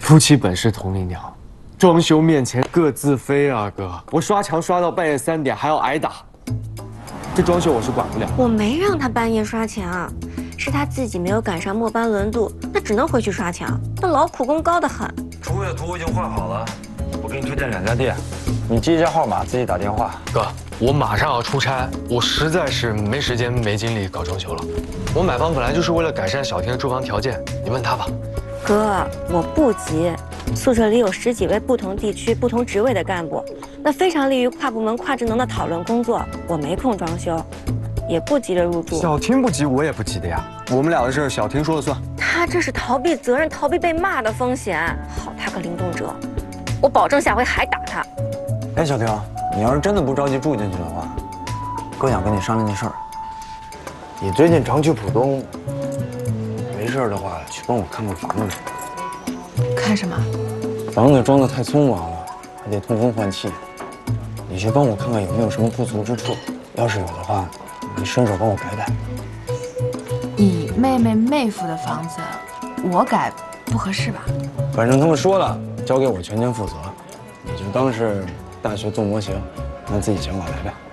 夫妻本是同林鸟，装修面前各自飞啊哥！我刷墙刷到半夜3点，还要挨打。这装修我是管不了。 我没让他半夜刷墙，是他自己没有赶上末班轮度，那只能回去刷墙。那劳苦功高得很。 主页图已经画好了，我给你推荐2家店，你记一下号码，自己打电话。 哥，我马上要出差，我实在是没时间没精力搞装修了。我买房本来就是为了改善小婷的住房条件，你问他吧。 哥，我不急，宿舍里有10几位不同地区、不同职位的干部，那非常利于跨部门、跨职能的讨论工作。我没空装修，也不急着入住。 小婷不急，我也不急的呀。我们俩的事，小婷说了算。 他这是逃避责任、逃避被骂的风险。好他个灵动者，我保证下回还打他。 哎，小婷，你要是真的不着急住进去的话，哥想跟你商量件事儿。你最近常去浦东，没事的话去帮我看看房子。 看什么？ 房子装得太匆忙了，还得通风换气。你去帮我看看有没有什么不足之处，要是有的话，你伸手帮我改改。 你妹夫的房子，我改不合适吧？ 反正他们说了，交给我全权负责，你就当是大学做模型，按自己想法来呗。